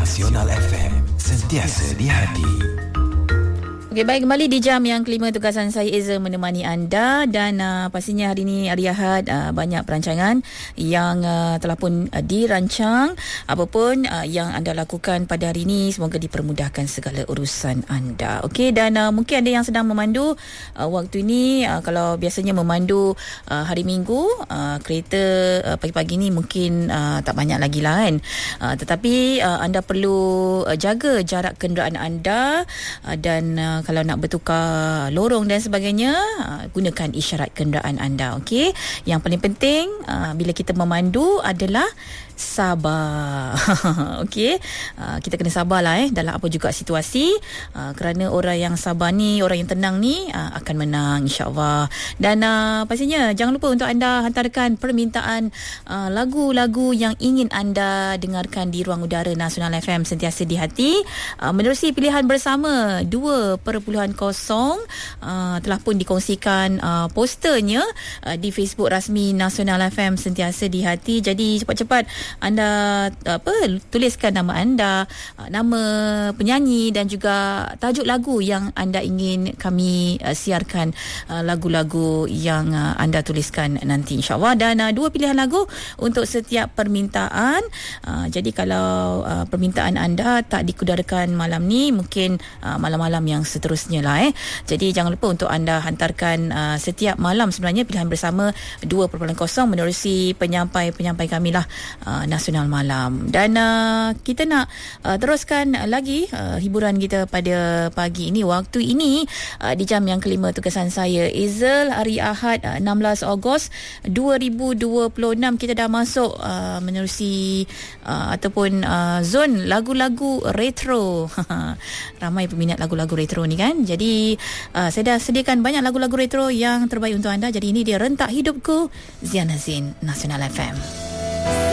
Nasional FM, sentiasa di hati. Okey, baik, kembali di jam yang kelima tugasan saya Eza menemani anda dan pastinya hari ini hari Ahad, banyak perancangan yang telah pun dirancang. Apapun yang anda lakukan pada hari ini, semoga dipermudahkan segala urusan anda. Okey, dan mungkin ada yang sedang memandu waktu ini, kalau biasanya memandu hari Minggu, kereta pagi-pagi ni mungkin tak banyak lagi lah kan. Tetapi anda perlu jaga jarak kenderaan anda dan kalau nak bertukar lorong dan sebagainya, gunakan isyarat kenderaan anda. Okey, yang paling penting bila kita memandu adalah sabar. Okey, kita kena sabarlah dalam apa juga situasi, kerana orang yang sabar ni, orang yang tenang ni akan menang insya-Allah. Dan pastinya jangan lupa untuk anda hantarkan permintaan lagu-lagu yang ingin anda dengarkan di ruang udara Nasional FM sentiasa di hati. Menerusi pilihan bersama 2.0, telah pun dikongsikan posternya di Facebook rasmi Nasional FM sentiasa di hati. Jadi cepat-cepat anda tuliskan nama anda, nama penyanyi dan juga tajuk lagu yang anda ingin kami siarkan, lagu-lagu yang anda tuliskan nanti insya-Allah. Dan 2 pilihan lagu untuk setiap permintaan. Jadi kalau permintaan anda tak dikudarkan malam ni, mungkin malam-malam yang seterusnya lah. Jadi jangan lupa untuk anda hantarkan setiap malam sebenarnya pilihan bersama 2.0 menerusi penyampai-penyampai kami lah, Nasional Malam. Dan kita nak teruskan lagi hiburan kita pada pagi ini, waktu ini, di jam yang kelima tugasan saya Ezel. Hari Ahad 16 Ogos 2026, kita dah masuk menerusi ataupun zon lagu-lagu retro. Ramai peminat lagu-lagu retro ni kan. Jadi saya dah sediakan banyak lagu-lagu retro yang terbaik untuk anda. Jadi ini dia Rentak Hidupku, Zian Hazin, Nasional FM.